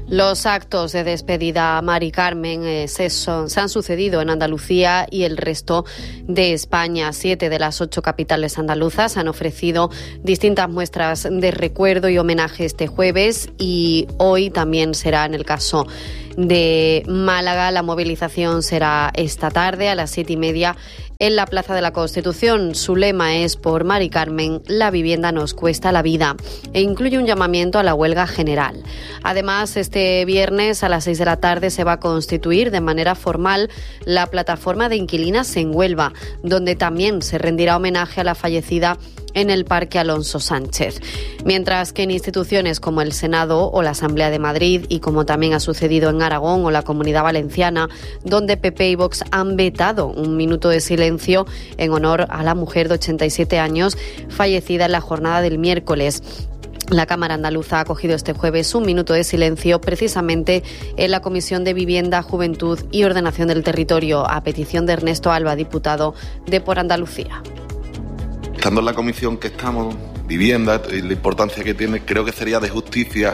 Los actos de despedida a Mari Carmen se han sucedido en Andalucía y el resto de España. 7 de las 8 capitales andaluzas han ofrecido distintas muestras de recuerdo y homenaje este jueves, y hoy también será en el caso de Málaga. La movilización será esta tarde a las 7:30 en la Plaza de la Constitución. Su lema es: por Mari Carmen, la vivienda nos cuesta la vida, e incluye un llamamiento a la huelga general. Además, este viernes a las 6 de la tarde se va a constituir de manera formal la plataforma de inquilinas en Huelva, donde también se rendirá homenaje a la fallecida en el Parque Alonso Sánchez. Mientras que en instituciones como el Senado o la Asamblea de Madrid, y como también ha sucedido en Aragón o la Comunidad Valenciana, donde PP y Vox han vetado un minuto de silencio en honor a la mujer de 87 años fallecida en la jornada del miércoles. La Cámara Andaluza ha acogido este jueves un minuto de silencio precisamente en la Comisión de Vivienda, Juventud y Ordenación del Territorio, a petición de Ernesto Alba, diputado de Por Andalucía. Estando en la comisión que estamos, vivienda, y la importancia que tiene, creo que sería de justicia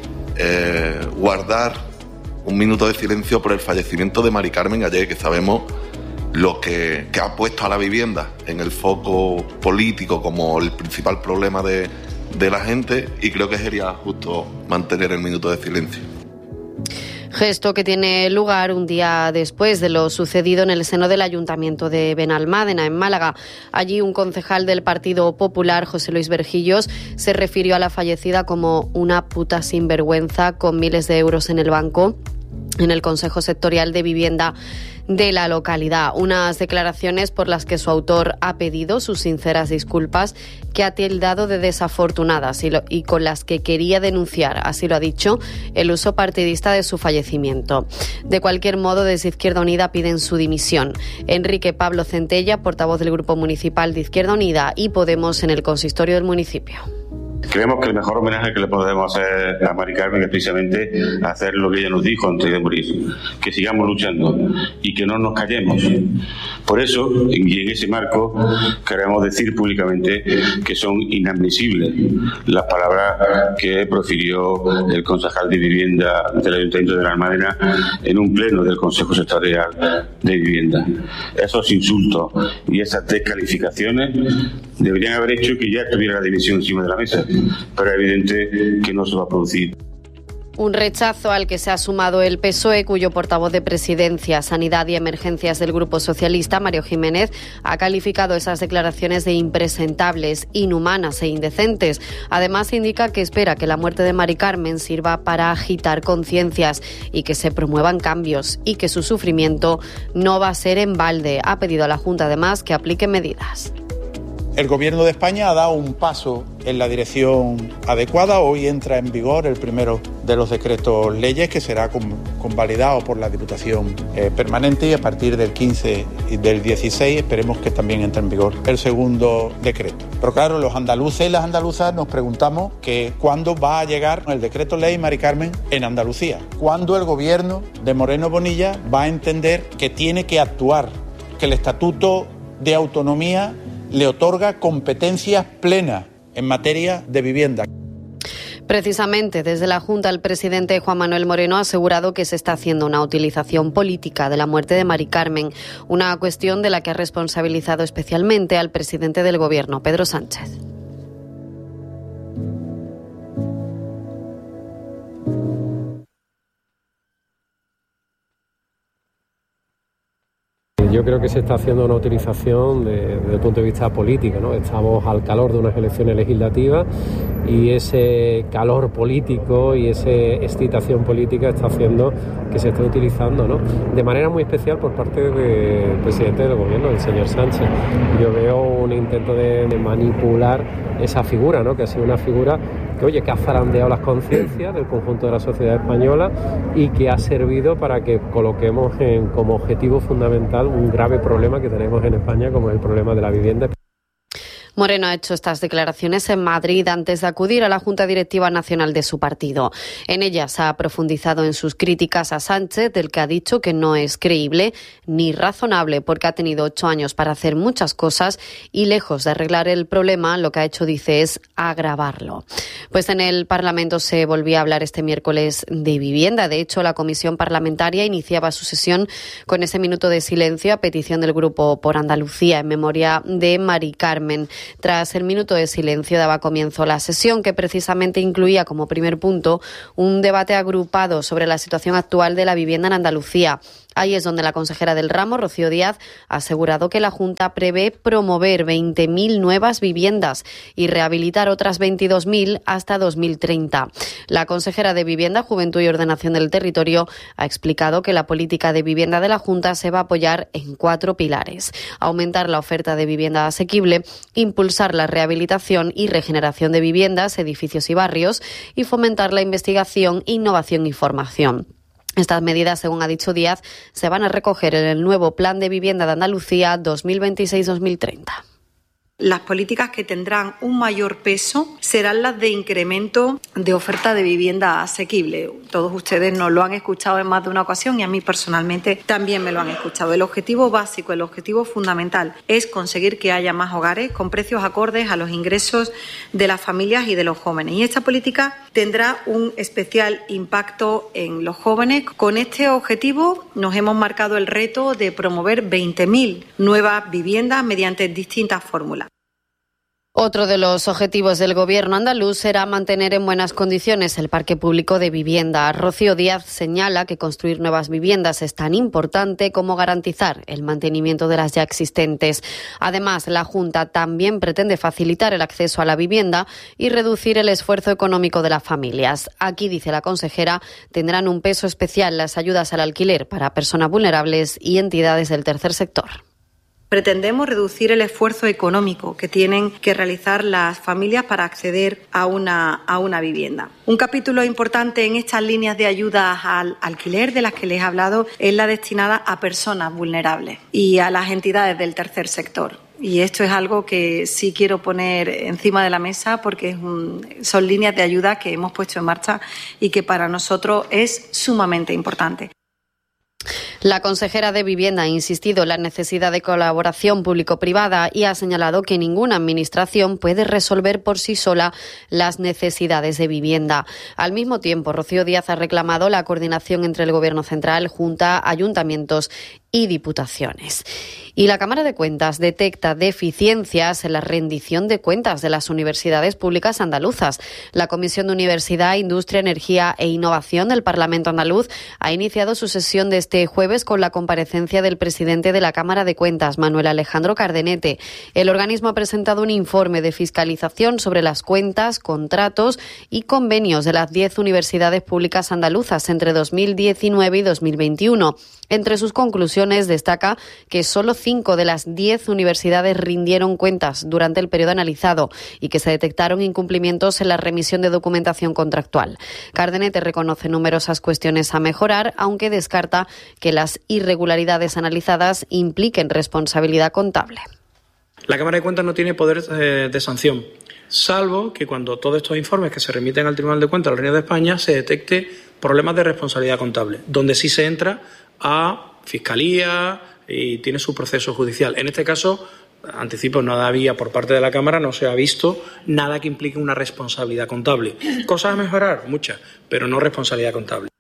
guardar un minuto de silencio por el fallecimiento de Mari Carmen ayer, que sabemos lo que ha puesto a la vivienda en el foco político como el principal problema de la gente, y creo que sería justo mantener el minuto de silencio. Gesto que tiene lugar un día después de lo sucedido en el seno del Ayuntamiento de Benalmádena, en Málaga. Allí un concejal del Partido Popular, José Luis Berjillos, se refirió a la fallecida como una puta sinvergüenza con miles de euros en el banco en el Consejo Sectorial de Vivienda de la localidad. Unas declaraciones por las que su autor ha pedido sus sinceras disculpas, que ha tildado de desafortunadas y con las que quería denunciar, así lo ha dicho, el uso partidista de su fallecimiento. De cualquier modo, desde Izquierda Unida piden su dimisión. Enrique Pablo Centella, portavoz del Grupo Municipal de Izquierda Unida y Podemos en el consistorio del municipio. Creemos que el mejor homenaje que le podemos hacer a Mari Carmen es precisamente hacer lo que ella nos dijo antes de morir, que sigamos luchando y que no nos callemos. Por eso, y en ese marco, queremos decir públicamente que son inadmisibles las palabras que profirió el concejal de Vivienda del Ayuntamiento de Benalmádena en un pleno del Consejo Sectorial de Vivienda. Esos insultos y esas descalificaciones deberían haber hecho que ya estuviera la dimisión encima de la mesa, pero es evidente que no se va a producir. Un rechazo al que se ha sumado el PSOE, cuyo portavoz de Presidencia, Sanidad y Emergencias del Grupo Socialista, Mario Jiménez, ha calificado esas declaraciones de impresentables, inhumanas e indecentes. Además, indica que espera que la muerte de Mari Carmen sirva para agitar conciencias y que se promuevan cambios, y que su sufrimiento no va a ser en balde. Ha pedido a la Junta, además, que aplique medidas. El Gobierno de España ha dado un paso en la dirección adecuada. Hoy entra en vigor el primero de los decretos leyes, que será convalidado por la Diputación Permanente, y a partir del 15 y del 16 esperemos que también entre en vigor el segundo decreto. Pero claro, los andaluces y las andaluzas nos preguntamos que cuándo va a llegar el decreto ley Mari Carmen en Andalucía. ¿Cuándo el Gobierno de Moreno Bonilla va a entender que tiene que actuar, que el Estatuto de Autonomía le otorga competencias plenas en materia de vivienda? Precisamente desde la Junta, el presidente Juan Manuel Moreno ha asegurado que se está haciendo una utilización política de la muerte de Mari Carmen, una cuestión de la que ha responsabilizado especialmente al presidente del Gobierno, Pedro Sánchez. Yo creo que se está haciendo una utilización desde el punto de vista político, ¿no? Estamos al calor de unas elecciones legislativas y ese calor político y esa excitación política está haciendo que se esté utilizando, ¿no?, de manera muy especial por parte del presidente del Gobierno, el señor Sánchez. Yo veo un intento de manipular esa figura, ¿no?, que ha sido una figura que ha zarandeado las conciencias del conjunto de la sociedad española y que ha servido para que coloquemos como objetivo fundamental un grave problema que tenemos en España, como es el problema de la vivienda. Moreno ha hecho estas declaraciones en Madrid antes de acudir a la Junta Directiva Nacional de su partido. En ellas ha profundizado en sus críticas a Sánchez, del que ha dicho que no es creíble ni razonable porque ha tenido 8 años para hacer muchas cosas y lejos de arreglar el problema, lo que ha hecho, dice, es agravarlo. Pues en el Parlamento se volvía a hablar este miércoles de vivienda. De hecho, la Comisión Parlamentaria iniciaba su sesión con ese minuto de silencio a petición del Grupo por Andalucía en memoria de Mari Carmen. Tras el minuto de silencio daba comienzo la sesión, que precisamente incluía como primer punto un debate agrupado sobre la situación actual de la vivienda en Andalucía. Ahí es donde la consejera del ramo, Rocío Díaz, ha asegurado que la Junta prevé promover 20.000 nuevas viviendas y rehabilitar otras 22.000 hasta 2030. La consejera de Vivienda, Juventud y Ordenación del Territorio ha explicado que la política de vivienda de la Junta se va a apoyar en 4 pilares: aumentar la oferta de vivienda asequible, impulsar la rehabilitación y regeneración de viviendas, edificios y barrios, y fomentar la investigación, innovación y formación. Estas medidas, según ha dicho Díaz, se van a recoger en el nuevo Plan de Vivienda de Andalucía 2026-2030. Las políticas que tendrán un mayor peso serán las de incremento de oferta de vivienda asequible. Todos ustedes nos lo han escuchado en más de una ocasión y a mí personalmente también me lo han escuchado. El objetivo básico, el objetivo fundamental es conseguir que haya más hogares con precios acordes a los ingresos de las familias y de los jóvenes. Y esta política tendrá un especial impacto en los jóvenes. Con este objetivo nos hemos marcado el reto de promover 20.000 nuevas viviendas mediante distintas fórmulas. Otro de los objetivos del Gobierno andaluz será mantener en buenas condiciones el parque público de vivienda. Rocío Díaz señala que construir nuevas viviendas es tan importante como garantizar el mantenimiento de las ya existentes. Además, la Junta también pretende facilitar el acceso a la vivienda y reducir el esfuerzo económico de las familias. Aquí, dice la consejera, tendrán un peso especial las ayudas al alquiler para personas vulnerables y entidades del tercer sector. Pretendemos reducir el esfuerzo económico que tienen que realizar las familias para acceder a una vivienda. Un capítulo importante en estas líneas de ayudas al alquiler de las que les he hablado es la destinada a personas vulnerables y a las entidades del tercer sector. Y esto es algo que sí quiero poner encima de la mesa porque son líneas de ayuda que hemos puesto en marcha y que para nosotros es sumamente importante. La consejera de Vivienda ha insistido en la necesidad de colaboración público-privada y ha señalado que ninguna administración puede resolver por sí sola las necesidades de vivienda. Al mismo tiempo, Rocío Díaz ha reclamado la coordinación entre el Gobierno central, Junta, ayuntamientos y diputaciones. Y la Cámara de Cuentas detecta deficiencias en la rendición de cuentas de las universidades públicas andaluzas. La Comisión de Universidad, Industria, Energía e Innovación del Parlamento andaluz ha iniciado su sesión de este jueves con la comparecencia del presidente de la Cámara de Cuentas, Manuel Alejandro Cardenete. El organismo ha presentado un informe de fiscalización sobre las cuentas, contratos y convenios de las 10 universidades públicas andaluzas entre 2019 y 2021. Entre sus conclusiones destaca que solo 5 de las 10 universidades rindieron cuentas durante el periodo analizado y que se detectaron incumplimientos en la remisión de documentación contractual. Cardenete reconoce numerosas cuestiones a mejorar, aunque descarta que las irregularidades analizadas impliquen responsabilidad contable. La Cámara de Cuentas no tiene poder de sanción, salvo que cuando todos estos informes que se remiten al Tribunal de Cuentas del Reino de España se detecte problemas de responsabilidad contable, donde sí se entra a Fiscalía y tiene su proceso judicial. En este caso, anticipo, no había por parte de la Cámara, no se ha visto nada que implique una responsabilidad contable. Cosas a mejorar, muchas, pero no responsabilidad contable.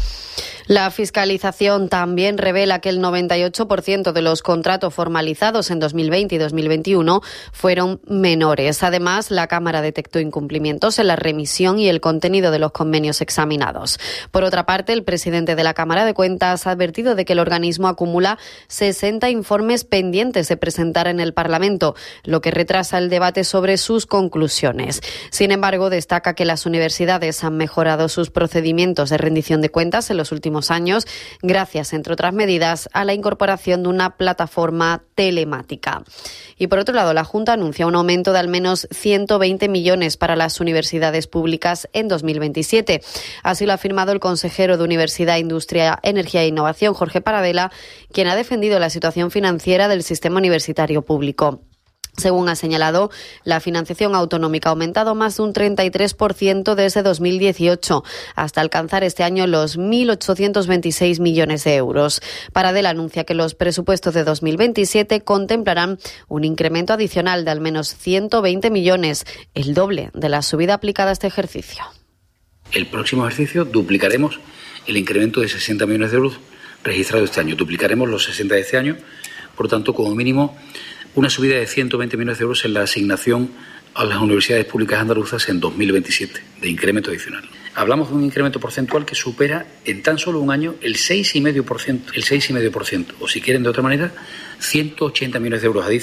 La fiscalización también revela que el 98% de los contratos formalizados en 2020 y 2021 fueron menores. Además, la Cámara detectó incumplimientos en la remisión y el contenido de los convenios examinados. Por otra parte, el presidente de la Cámara de Cuentas ha advertido de que el organismo acumula 60 informes pendientes de presentar en el Parlamento, lo que retrasa el debate sobre sus conclusiones. Sin embargo, destaca que las universidades han mejorado sus procedimientos de rendición de cuentas en los últimos años, gracias, entre otras medidas, a la incorporación de una plataforma telemática. Y por otro lado, la Junta anuncia un aumento de al menos 120 millones para las universidades públicas en 2027. Así lo ha afirmado el consejero de Universidad, Industria, Energía e Innovación, Jorge Paradela, quien ha defendido la situación financiera del sistema universitario público. Según ha señalado, la financiación autonómica ha aumentado más de un 33% desde 2018, hasta alcanzar este año los 1.826 millones de euros. Paradel anuncia que los presupuestos de 2027 contemplarán un incremento adicional de al menos 120 millones, el doble de la subida aplicada a este ejercicio. El próximo ejercicio duplicaremos el incremento de 60 millones de euros registrado este año. Duplicaremos los 60 de este año, por tanto, como mínimo, una subida de 120 millones de euros en la asignación a las universidades públicas andaluzas en 2027, de incremento adicional. Hablamos de un incremento porcentual que supera en tan solo un año el 6,5%, o si quieren de otra manera, 180 millones de euros adicionales.